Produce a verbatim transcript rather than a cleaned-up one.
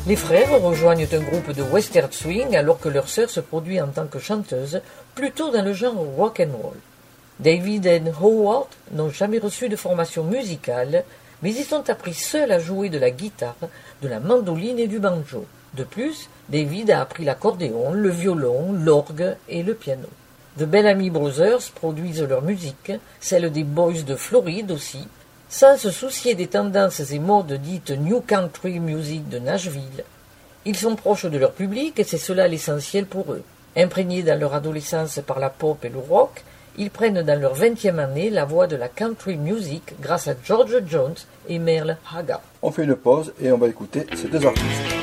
Les frères rejoignent un groupe de western swing alors que leur sœur se produit en tant que chanteuse, plutôt dans le genre rock and roll. David et Howard n'ont jamais reçu de formation musicale, mais ils ont appris seuls à jouer de la guitare, de la mandoline et du banjo. De plus, David a appris l'accordéon, le violon, l'orgue et le piano. The Bellamy Brothers produisent leur musique, celle des Boys de Floride aussi, sans se soucier des tendances et modes dites New Country Music de Nashville. Ils sont proches de leur public et c'est cela l'essentiel pour eux. Imprégnés dans leur adolescence par la pop et le rock, ils prennent dans leur vingtième année la voie de la country music grâce à George Jones et Merle Haggard. On fait une pause et on va écouter ces deux artistes.